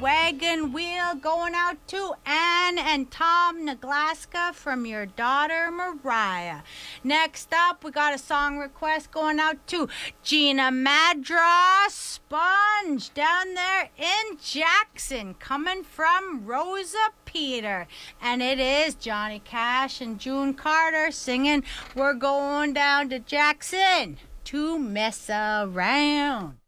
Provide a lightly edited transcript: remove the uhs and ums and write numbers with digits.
wagon wheel going out to Ann and Tom Naglaska from your daughter Mariah. Next up, we got a song request going out to Gina Madras Sponge down there in Jackson, coming from Rosa Peter. And it is Johnny Cash and June Carter singing We're Going Down to Jackson to Mess Around.